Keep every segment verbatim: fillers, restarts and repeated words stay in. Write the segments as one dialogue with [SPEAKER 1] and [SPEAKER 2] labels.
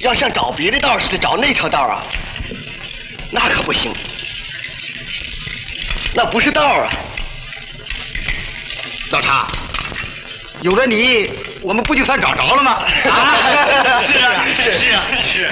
[SPEAKER 1] 要像找别的道似的找那条道啊，那可不行，那不是道啊。
[SPEAKER 2] 老常，有了你，我们不就算找着了吗？啊，
[SPEAKER 1] 是啊，是啊，是。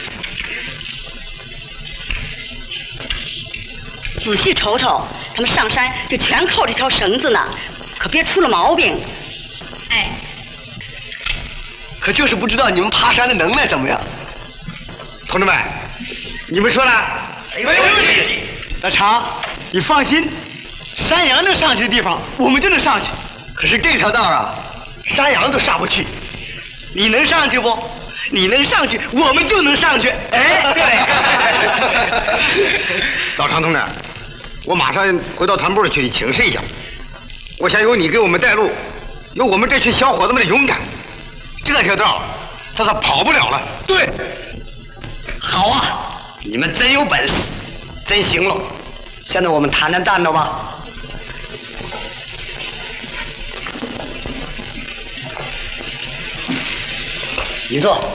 [SPEAKER 3] 仔细瞅瞅，他们上山就全靠这条绳子呢，可别出了毛病。哎，
[SPEAKER 1] 可就是不知道你们爬山的能耐怎么样。
[SPEAKER 2] 同志们，你们说了？
[SPEAKER 1] 没问题。
[SPEAKER 2] 老常，你放心，山羊能上去的地方，我们就能上去。
[SPEAKER 1] 可是这条道啊，山羊都上不去。
[SPEAKER 2] 你能上去不？你能上去，我们就能上去。哎，对。老常同志，我马上回到团部去请示一下。我想有你给我们带路，有我们这群小伙子们的勇敢，这条道他是跑不了了。对，
[SPEAKER 1] 好啊，你们真有本事，真行了。现在我们谈谈弹头吧。你坐。